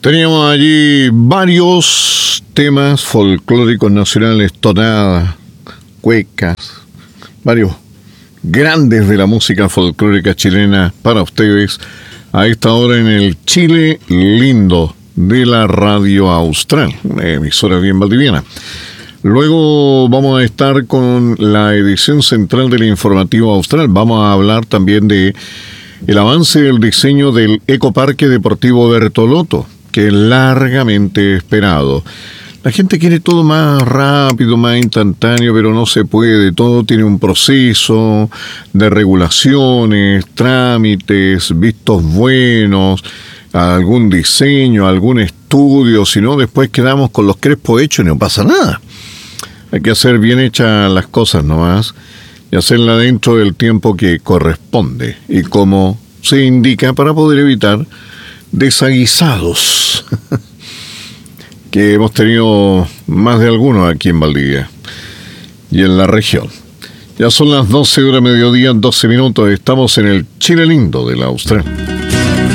Teníamos allí varios temas folclóricos nacionales, tonadas, cuecas, varios grandes de la música folclórica chilena para ustedes a esta hora en el Chile Lindo de la Radio Austral, una emisora bien valdiviana. Luego vamos a estar con la edición central del Informativo Austral. Vamos a hablar también de el avance del diseño del Ecoparque Deportivo Bertoloto, que es largamente esperado. La gente quiere todo más rápido, más instantáneo, pero no se puede. Todo tiene un proceso de regulaciones, trámites, vistos buenos, algún diseño, algún estudio. Si no, después quedamos con los crespos hechos y no pasa nada. Hay que hacer bien hechas las cosas nomás y hacerla dentro del tiempo que corresponde y como se indica para poder evitar desaguisados que hemos tenido más de algunos aquí en Valdivia y en la región. Ya son las 12 horas mediodía, 12 minutos. Estamos en el Chile Lindo de la Austral.